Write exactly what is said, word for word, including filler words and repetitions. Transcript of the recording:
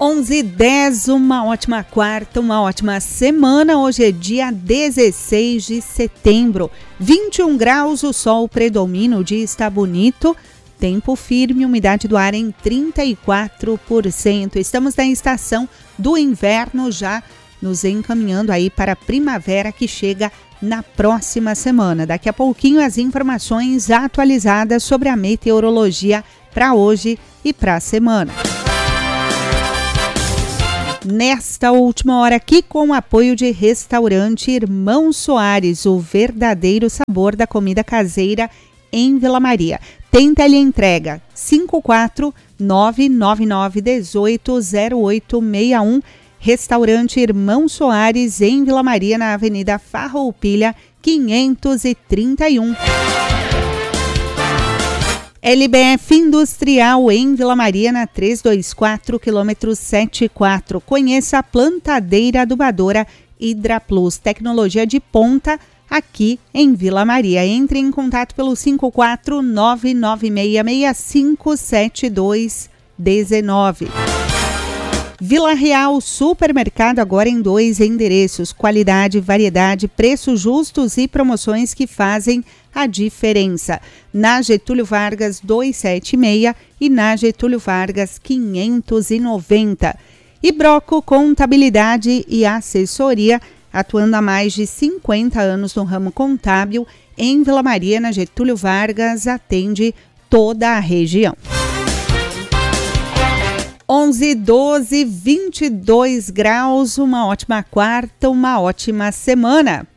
onze e dez, uma ótima quarta, uma ótima semana. Hoje é dia dezesseis de setembro, vinte e um graus, o sol predomina, o dia está bonito, tempo firme, umidade do ar em trinta e quatro por cento. Estamos na estação do inverno, já nos encaminhando aí para a primavera que chega na próxima semana. Daqui a pouquinho as informações atualizadas sobre a meteorologia para hoje e para a semana. Nesta última hora aqui, com o apoio de Restaurante Irmão Soares, o verdadeiro sabor da comida caseira em Vila Maria. Tem teleentrega cinco quatro nove nove nove um oito zero oito seis um. Restaurante Irmão Soares em Vila Maria, na Avenida Farroupilha, quinhentos e trinta e um. L B F Industrial em Vila Maria, na trezentos e vinte e quatro, quilômetro setenta e quatro. Conheça a plantadeira adubadora Hidra Plus, tecnologia de ponta aqui em Vila Maria. Entre em contato pelo cinco quatro nove nove seis seis cinco sete dois um nove. Vila Real Supermercado, agora em dois endereços. Qualidade, variedade, preços justos e promoções que fazem a diferença. Na Getúlio Vargas duzentos e setenta e seis e na Getúlio Vargas quinhentos e noventa. E Broco Contabilidade e Assessoria, atuando há mais de cinquenta anos no ramo contábil em Vila Maria, na Getúlio Vargas, atende toda a região. onze, doze, vinte e dois graus, uma ótima quarta, uma ótima semana.